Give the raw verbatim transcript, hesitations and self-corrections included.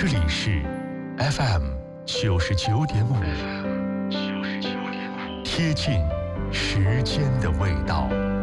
这里是 F M 九十九点五，贴近时间的味道。